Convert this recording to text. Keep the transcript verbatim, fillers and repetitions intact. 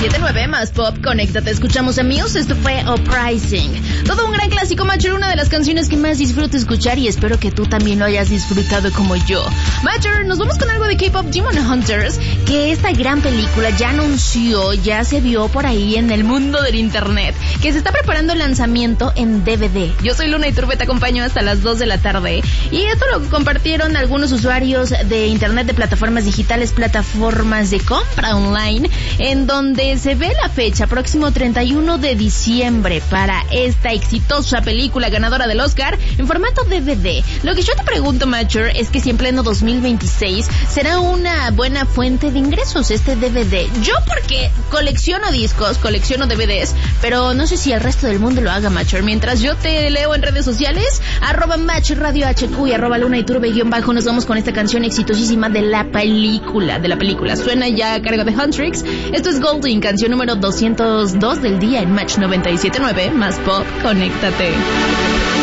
siete nueve más pop, conéctate, escuchamos a Muse, esto fue Uprising. Todo un gran clásico, Macher, una de las canciones que más disfruto escuchar y espero que tú también lo hayas disfrutado como yo. Macher, nos vamos con algo de K-pop, Demon Hunters, que esta gran película ya anunció, ya se vio por ahí en el mundo del internet, que se está preparando el lanzamiento en D V D. Yo soy Luna Iturbe, te acompaño hasta las dos de la tarde y esto lo compartieron algunos usuarios de internet, de plataformas digitales, plataformas de compra online, en donde se ve la fecha, próximo treinta y uno de diciembre, para esta exitosa película ganadora del Oscar en formato D V D. Lo que yo te pregunto, Macher, es que si en pleno dos mil veintiséis será una buena fuente de ingresos este D V D. Yo porque colecciono discos, colecciono D V Ds, pero no sé si el resto del mundo lo haga, Macher. Mientras yo te leo en redes sociales, arroba Match Radio H Q y arroba Luna Iturbe guión bajo, nos vamos con esta canción exitosísima de la película, de la película. Suena ya a cargo de Huntrix. Esto es Golden, canción número doscientos dos del día en Match noventa y siete punto nueve, más pop, conéctate.